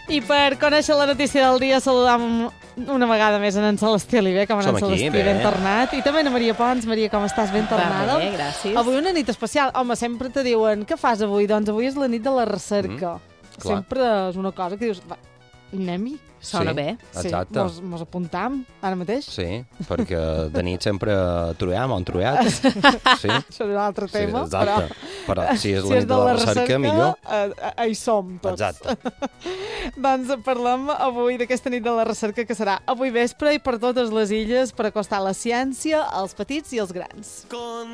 I per conèixer la notícia del dia, saludam una vegada més en Celestí Oliver, com en Celestí, ben tornat. I també en Maria Pons. Maria, com estàs? Ben tornada. Bé, gràcies. Avui una nit especial. Home, sempre te diuen, què fas avui? Doncs avui és la nit de la recerca. Sempre és una cosa que dius, va, anem-hi. Sona bé. Exacte. Sí, mos apuntam ara mateix. Sí, perquè de nit sempre trobem on trobem. Sí. Això és un altre tema, sí, però si és la nit de la recerca, millor. Hi som tots. Exacte. Doncs parlem avui d'aquesta nit de la recerca que serà avui vespre i per totes les illes per acostar la ciència als petits i als grans.